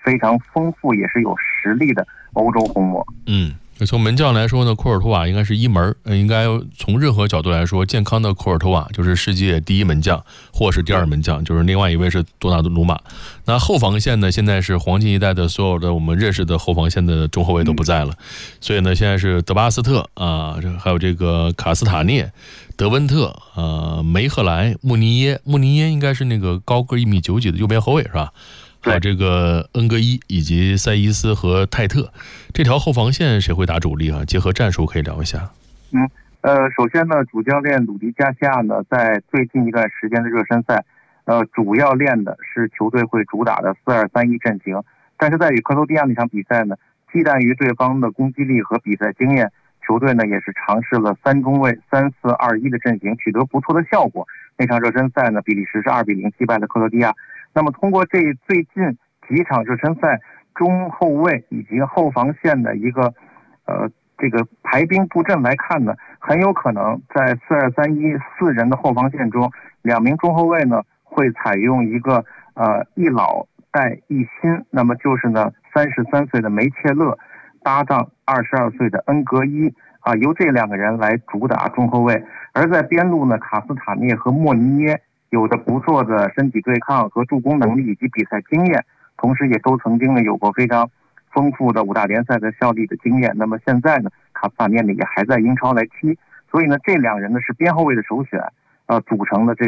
非常丰富也是有实力的欧洲红魔。 从门将来说呢，库尔图瓦应该是一门，应该从任何角度来说，健康的库尔图瓦就是世界第一门将，或是第二门将，就是另外一位是多纳鲁马。那后防线呢，现在是黄金一代的所有的我们认识的后防线的中后卫都不在了，所以呢，现在是德巴斯特啊，还有这个卡斯塔涅、德温特、梅赫莱、穆尼耶应该是那个高个1.9米几的右边后卫是吧？还有这个恩格伊以及塞伊斯和泰特，这条后防线谁会打主力啊？结合战术可以聊一下。 首先呢，主教练鲁迪加西亚呢，在最近一段时间的热身赛，主要练的是球队会主打的4-2-3-1阵型，但是在与克罗地亚那场比赛呢，忌惮于对方的攻击力和比赛经验，球队呢也是尝试了3中卫3-4-2-1的阵型，取得不错的效果。那场热身赛呢，比利时是2-0击败了克罗地亚。那么通过这最近几场热身赛中后卫以及后防线的一个这个排兵布阵来看呢，很有可能在4-2-3-1 4人的后防线中，2名中后卫呢会采用一个一老带一新，那么就是呢33岁的梅切勒搭档22岁的恩格伊由这2个人来主打中后卫。而在边路呢，卡斯塔涅和莫尼耶有着不错的身体对抗和助攻能力以及比赛经验，同时也都曾经呢有过非常丰富的5大联赛的效力的经验。那么现在呢，卡斯塔涅呢也还在英超来踢，所以呢这2人呢是边后卫的首选，组成的这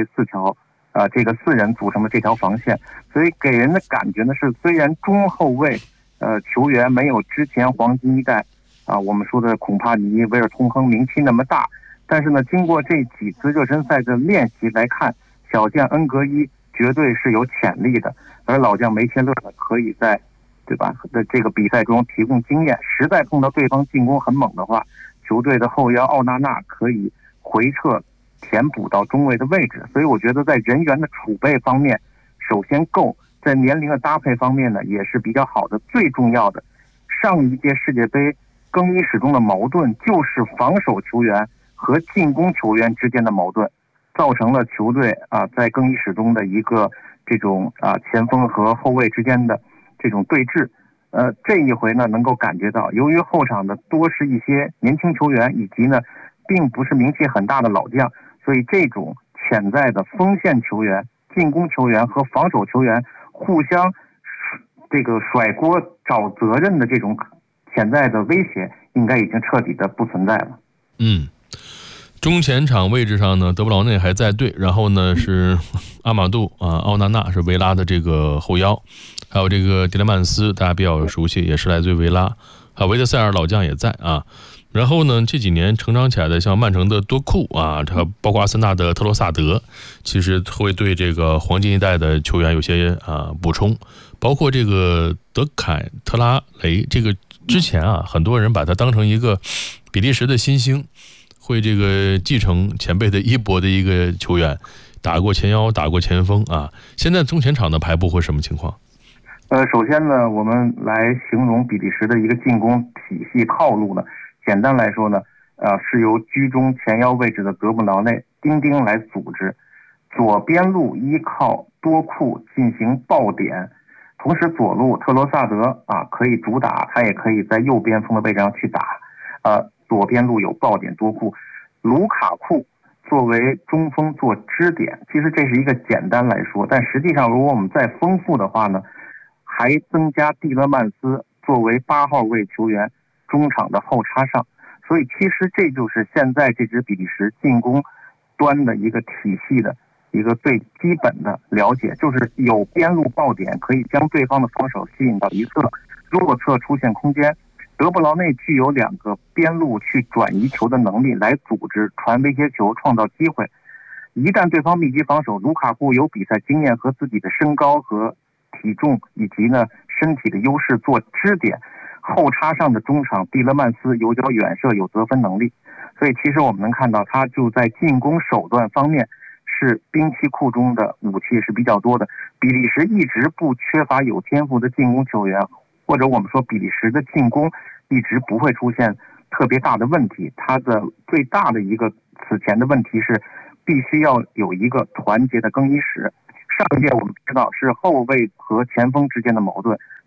4人组成的这条防线。所以给人的感觉呢是，虽然中后卫球员没有之前黄金一代我们说的孔帕尼、维尔通亨名气那么大，但是呢经过这几次热身赛的练习来看，小将恩格伊绝对是有潜力的，而老将梅切勒呢可以在的这个比赛中提供经验，实在碰到对方进攻很猛的话，球队的后腰奥纳纳可以回撤填补到中卫的位置。所以我觉得在人员的储备方面首先够，在年龄的搭配方面呢也是比较好的。最重要的，上一届世界杯更衣室中的矛盾就是防守球员和进攻球员之间的矛盾，造成了球队在更衣室中的一个这种前锋和后卫之间的这种对峙。这一回呢能够感觉到，由于后场的多是一些年轻球员，以及呢并不是名气很大的老将，所以这种潜在的锋线球员、进攻球员和防守球员互相这个甩锅找责任的这种潜在的威胁，应该已经彻底的不存在了。 中前场位置上呢，德布劳内还在队，然后呢是阿马杜奥纳纳是维拉的这个后腰，还有这个迪勒曼斯大家比较熟悉，也是来自于维拉，还有维德塞尔老将也在然后呢这几年成长起来的像曼城的多库他包括阿森纳的特罗萨德，其实会对这个黄金一代的球员有些补充，包括这个德凯特拉雷，这个之前很多人把他当成一个比利时的新星，会这个继承前辈的衣钵的一个球员，打过前腰，打过前锋现在中前场的排布会什么情况？ 首先呢，我们来形容比利时的一个进攻体系套路呢，简单来说呢，是由居中前腰位置的德布劳内、丁丁来组织，左边路依靠多库进行爆点，同时左路特罗萨德可以主打，他也可以在右边锋的位置上去打，左边路有爆点多库，卢卡库作为中锋做支点。其实这是一个简单来说，但实际上如果我们再丰富的话呢，还增加蒂勒曼斯作为8号位球员中场的后插上。所以其实这就是现在这支比利时进攻端的一个体系的一个最基本的了解，就是有边路爆点可以将对方的防守吸引到一侧，弱侧出现空间，德布劳内具有2个边路去转移球的能力，来组织传威胁球，创造机会。一旦对方密集防守，卢卡库有比赛经验和自己的身高和体重以及呢身体的优势做支点，后插上的中场蒂勒曼斯有脚远射，有得分能力。所以其实我们能看到，他就在进攻手段方面是兵器库中的武器是比较多的。比利时一直不缺乏有天赋的进攻球员，或者我们说比利时的进攻一直不会出现特别大的问题。它的最大的一个此前的问题是必须要有一个团结的更衣室。上一届我们知道是后卫和前锋之间的矛盾，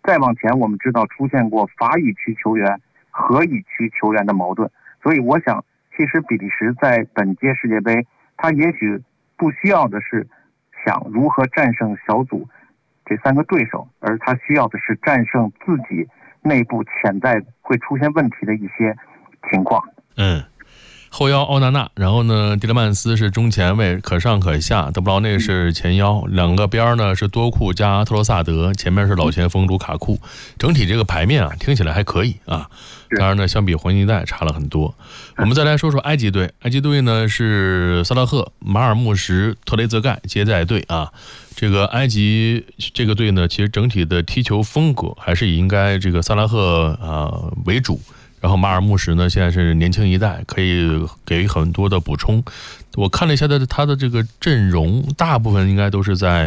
再往前，我们知道出现过法语区球员、荷语区球员的矛盾，所以我想，其实比利时在本届世界杯，他也许不需要的是想如何战胜小组这3个对手，而他需要的是战胜自己内部潜在会出现问题的一些情况。 后腰奥纳纳，然后呢，迪勒曼斯是中前卫，可上可下；德布劳内是前腰，两个边呢是多库加特罗萨德，前面是老前锋卢卡库。整体这个牌面啊，听起来还可以啊。当然呢，相比黄金一代差了很多。我们再来说说埃及队，埃及队呢是萨拉赫、马尔穆什、特雷泽盖接待队啊。这个埃及这个队呢，其实整体的踢球风格还是以应该这个萨拉赫为主。然后马尔穆什呢，现在是年轻一代，可以给予很多的补充。我看了一下他的这个阵容，大部分应该都是在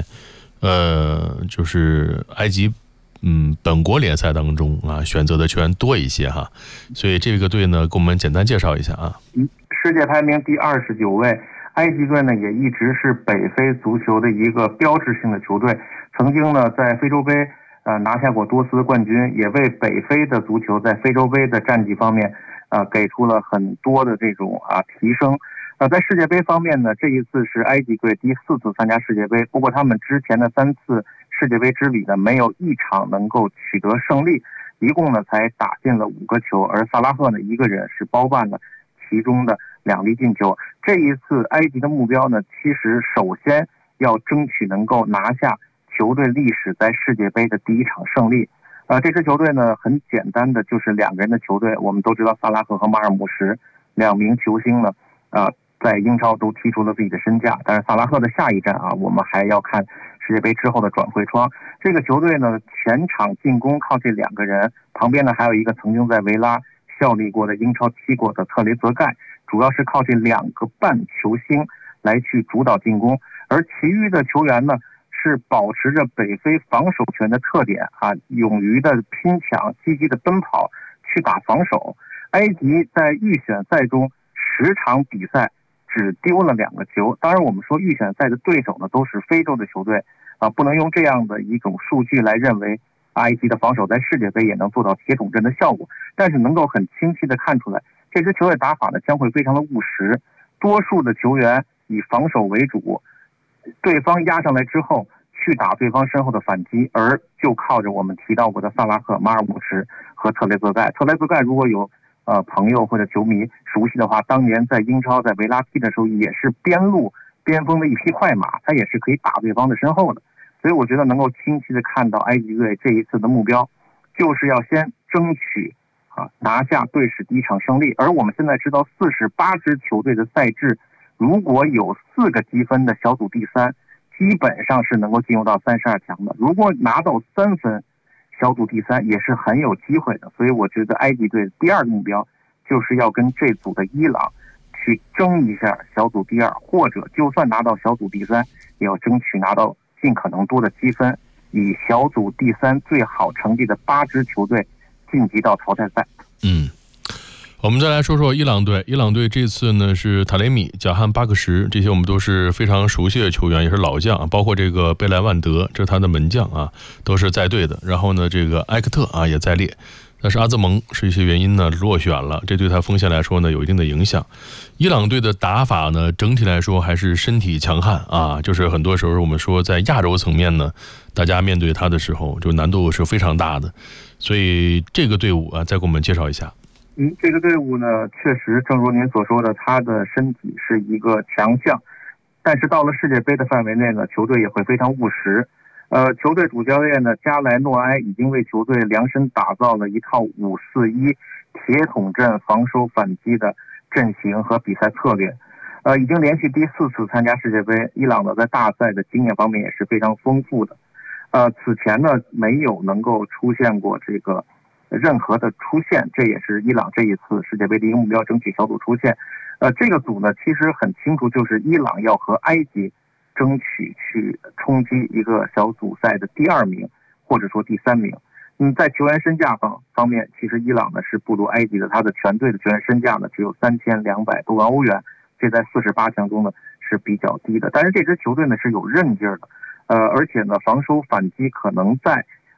就是埃及本国联赛当中啊选择的球员多一些哈。所以这个队呢，给我们简单介绍一下啊。 世界排名第29位，埃及队呢也一直是北非足球的一个标志性的球队，曾经呢在非洲杯拿下过多次的冠军，也为北非的足球在非洲杯的战绩方面给出了很多的这种提升。在世界杯方面呢，这一次是埃及队第4次参加世界杯，不过他们之前的3次世界杯之旅呢，没有一场能够取得胜利，一共呢才打进了5个球，而萨拉赫呢一个人是包办了其中的2粒进球。这一次埃及的目标呢，其实首先要争取能够拿下球队历史在世界杯的第1场胜利。这支球队呢很简单的就是2个人的球队，我们都知道萨拉赫和马尔穆什2名球星呢在英超都踢出了自己的身价，但是萨拉赫的下一站我们还要看世界杯之后的转会窗。这个球队呢全场进攻靠这2个人，旁边呢还有一个曾经在维拉效力过的英超踢过的特雷泽盖，主要是靠这2个半球星来去主导进攻，而其余的球员呢是保持着北非防守权的特点勇于的拼抢，积极的奔跑去打防守。埃及在预选赛中10场比赛只丢了2个球，当然我们说预选赛的对手呢都是非洲的球队不能用这样的一种数据来认为埃及的防守在世界杯也能做到铁桶阵的效果，但是能够很清晰的看出来，这支球队打法呢将会非常的务实，多数的球员以防守为主，对方压上来之后去打对方身后的反击，而就靠着我们提到过的萨拉赫、马尔穆什和特雷泽盖。特雷泽盖如果有朋友或者球迷熟悉的话，当年在英超在维拉踢的时候也是边路边锋的一匹快马，他也是可以打对方的身后的。所以我觉得能够清晰的看到埃及队这一次的目标就是要先争取拿下队史第1场胜利。而我们现在知道48支球队的赛制，如果有4个积分的小组第3，基本上是能够进入到32强的，如果拿到3分小组第3也是很有机会的。所以我觉得埃及队第2个目标就是要跟这组的伊朗去争一下小组第2，或者就算拿到小组第3也要争取拿到尽可能多的积分，以小组第3最好成绩的8支球队晋级到淘汰赛。 我们再来说说伊朗队。伊朗队这次呢是塔雷米、贾汉巴克什，这些我们都是非常熟悉的球员，也是老将，包括这个贝莱万德，这是他的门将都是在队的。然后呢，这个埃克特也在列，但是阿兹蒙是一些原因呢落选了，这对他锋线来说呢有一定的影响。伊朗队的打法呢整体来说还是身体强悍就是很多时候我们说在亚洲层面呢，大家面对他的时候就难度是非常大的。所以这个队伍再给我们介绍一下。 这个队伍呢确实正如您所说的，他的身体是一个强项，但是到了世界杯的范围内呢，球队也会非常务实。球队主教练呢加莱诺埃已经为球队量身打造了一套5-4-1铁桶阵防守反击的阵型和比赛策略。已经连续第4次参加世界杯，伊朗呢在大赛的经验方面也是非常丰富的。此前呢没有能够出现过这个任何的出线，这也是伊朗这一次世界杯的一个目标，争取小组出线。这个组呢其实很清楚，就是伊朗要和埃及争取去冲击一个小组赛的第2名或者说第3名。在球员身价方面，其实伊朗呢是不如埃及的，他的全队的球员身价呢只有3200多万欧元，这在48强中呢是比较低的。但是这支球队呢是有韧劲儿的，而且呢防守反击可能在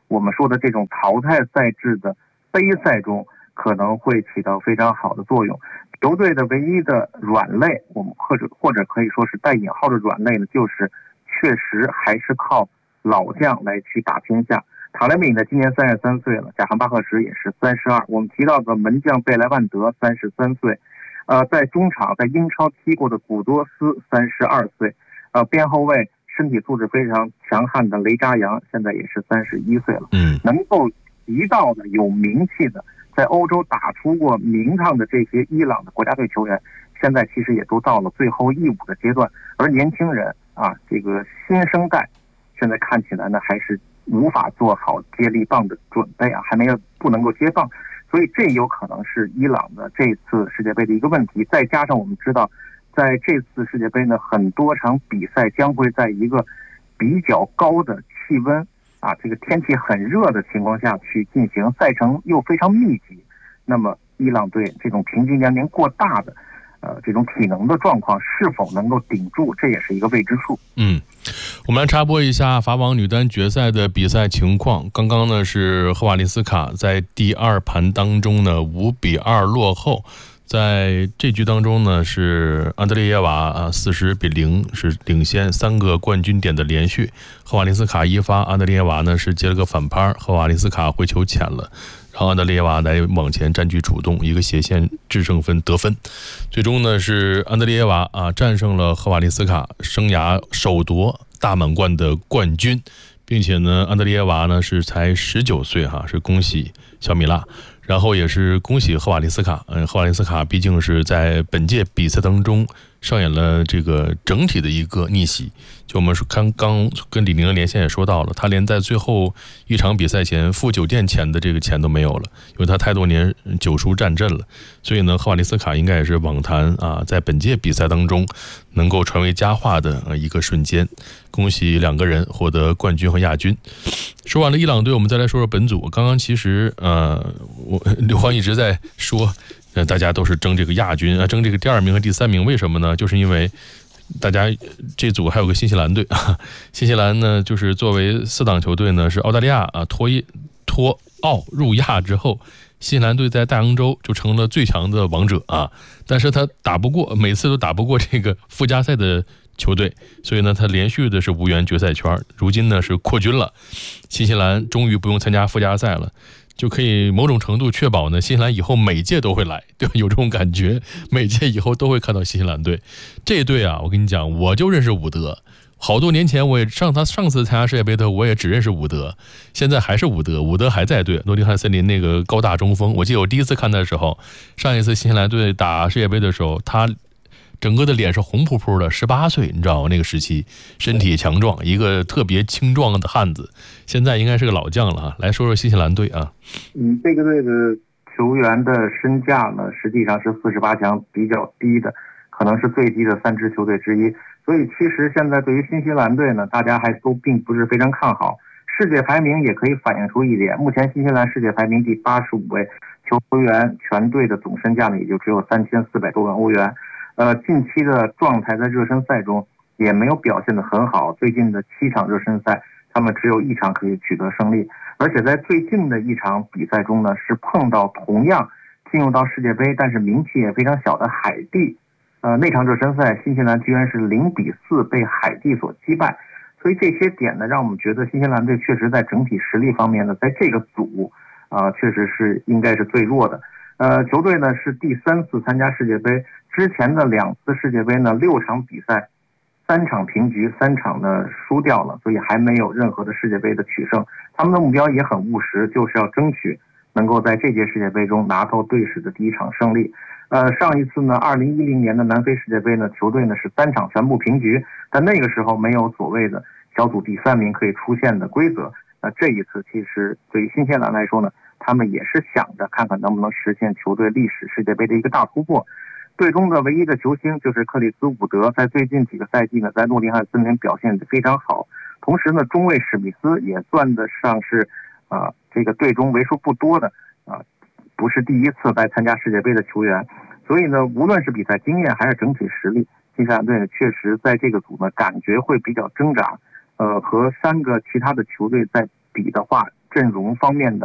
我们说的这种淘汰赛制的杯赛中可能会起到非常好的作用。球队的唯一的软肋，我们或者可以说是带引号的软肋呢，就是确实还是靠老将来去打天下。塔雷米呢今年33岁了，贾汉巴赫什也是32，我们提到的门将贝莱万德33岁，在中场在英超踢过的古多斯32岁，边后卫身体素质非常强悍的雷扎扬现在也是31岁了。能够提到的有名气的，在欧洲打出过名堂的这些伊朗的国家队球员，现在其实也都到了最后一舞的阶段。而年轻人啊，这个新生代现在看起来呢，还是无法做好接力棒的准备啊，还不能够接棒，所以这有可能是伊朗的这次世界杯的一个问题。再加上我们知道，在这次世界杯呢，很多场比赛将会在一个比较高的气温啊，这个天气很热的情况下去进行，赛程又非常密集，那么伊朗队这种平均年龄过大的这种体能的状况是否能够顶住，这也是一个未知数。 我们来插播一下法网女单决赛的比赛情况。刚刚呢是赫瓦利斯卡在第2盘当中呢5-2落后，在这局当中呢是安德烈耶娃40-0是领先3个冠军点的连续。赫瓦利斯卡一发，安德烈耶娃呢是接了个反拍，赫瓦利斯卡回球浅了，然后安德烈耶娃来往前占据主动，一个斜线制胜分得分。最终呢是安德烈耶娃战胜了赫瓦利斯卡，生涯首夺大满贯的冠军，并且呢安德烈耶娃呢是才19岁是恭喜小米拉，然后也是恭喜赫瓦利斯卡。赫瓦利斯卡毕竟是在本届比赛当中上演了这个整体的一个逆袭。就我们刚跟李宁的连线也说到了，他连在最后一场比赛前付酒店钱的这个钱都没有了，因为他太多年久疏战阵了。所以呢，赫瓦利斯卡应该也是网坛在本届比赛当中能够传为佳话的一个瞬间。恭喜两个人获得冠军和亚军。说完了伊朗队，我们再来说说本组。刚刚其实刘欢一直在说，大家都是争这个亚军争这个第2名和第3名，为什么呢？就是因为大家这组还有个新西兰队，新西兰呢就是作为4档球队呢，是澳大利亚脱澳入亚之后，新西兰队在大洋洲就成了最强的王者但是他每次都打不过这个附加赛的球队，所以呢他连续的是无缘决赛圈。如今呢是扩军了，新西兰终于不用参加附加赛了，就可以某种程度确保呢新西兰以后每届都会来，对吧？有这种感觉，每届以后都会看到新西兰队。这队我跟你讲，我就认识伍德，好多年前我也上次参加世界杯的我也只认识伍德，现在还是伍德还在队，诺丁汉森林那个高大中锋。我记得我第一次看他的时候，上一次新西兰队打世界杯的时候，他整个的脸是红扑扑的，18岁，你知道吗？那个时期身体强壮，一个特别青壮的汉子，现在应该是个老将了来说说新西兰队这个队的球员的身价呢，实际上是48强比较低的，可能是最低的3支球队之一。所以其实现在对于新西兰队呢，大家还都并不是非常看好。世界排名也可以反映出一点，目前新西兰世界排名第85位，球员全队的总身价呢也就只有3400多万欧元。近期的状态在热身赛中也没有表现得很好，最近的7场热身赛他们只有1场可以取得胜利，而且在最近的一场比赛中呢，是碰到同样进入到世界杯但是名气也非常小的海地。那场热身赛新西兰居然是0-4被海地所击败，所以这些点呢让我们觉得新西兰队确实在整体实力方面呢，在这个组确实是应该是最弱的。球队呢是第3次参加世界杯，之前的2次世界杯呢6场比赛3场平局，3场呢输掉了，所以还没有任何的世界杯的取胜。他们的目标也很务实，就是要争取能够在这届世界杯中拿到队史的第1场胜利。上一次呢2010年的南非世界杯呢，球队呢是3场全部平局，但那个时候没有所谓的小组第3名可以出现的规则。这一次其实对于新西兰来说呢，他们也是想着看看能不能实现球队历史世界杯的一个大突破。队中的唯一的球星就是克里斯伍德，在最近几个赛季呢，在诺丁汉森林表现得非常好。同时呢，中卫史密斯也算得上是这个队中为数不多的不是第一次来参加世界杯的球员。所以呢，无论是比赛经验还是整体实力，新西兰队呢确实在这个组呢感觉会比较挣扎。和3个其他的球队在比的话， 阵容方面的